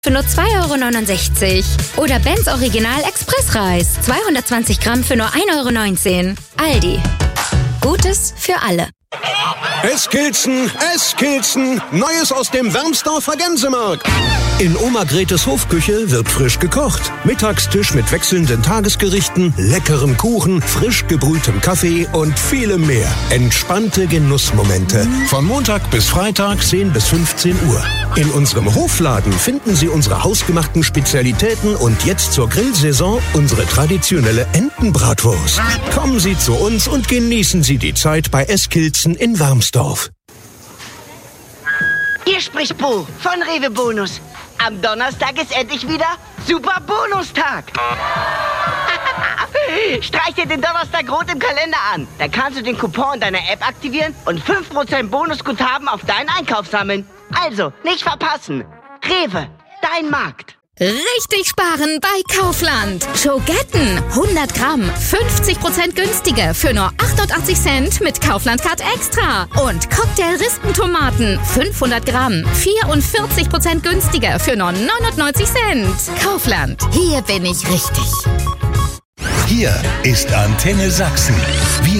für nur 2,69 € oder Benz Original Expressreis 220 Gramm für nur 1,19 €. Aldi. Gutes für alle. Eskilzen, Neues aus dem Wermsdorfer Gänsemarkt. In Oma Gretes Hofküche wird frisch gekocht. Mittagstisch mit wechselnden Tagesgerichten, leckerem Kuchen, frisch gebrühtem Kaffee und vielem mehr. Entspannte Genussmomente. Von Montag bis Freitag 10 bis 15 Uhr. In unserem Hofladen finden Sie unsere hausgemachten Spezialitäten und jetzt zur Grillsaison unsere traditionelle Entenbratwurst. Kommen Sie zu uns und genießen Sie die Zeit bei Eskilzen in Wermsdorf. Hier spricht Bo von Rewe Bonus. Am Donnerstag ist endlich wieder Super Bonustag. Streich dir den Donnerstag rot im Kalender an. Dann kannst du den Coupon deiner App aktivieren und 5% Bonusguthaben auf deinen Einkauf sammeln. Also, nicht verpassen. Rewe, dein Markt. Richtig sparen bei Kaufland. Schogetten 100 Gramm, 50% günstiger für nur 88 Cent mit Kaufland Card Extra. Und Cocktail-Rispentomaten 500 Gramm, 44% günstiger für nur 99 Cent. Kaufland, hier bin ich richtig. Hier ist Antenne Sachsen. Wir